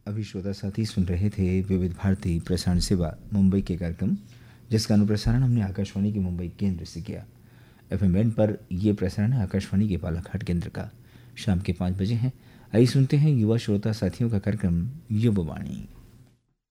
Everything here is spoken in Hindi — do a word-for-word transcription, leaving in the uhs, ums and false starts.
अभी श्रोता साथी सुन रहे थे विविध भारती प्रसारण सेवा मुंबई के कार्यक्रम, जिसका अनुप्रसारण हमने आकाशवाणी के मुंबई केंद्र से किया। एफएम बैंड पर यह प्रसारण है आकाशवाणी के बालाघाट केंद्र का। शाम के पाँच बजे हैं। आइए सुनते हैं युवा श्रोता साथियों का कार्यक्रम युववाणी।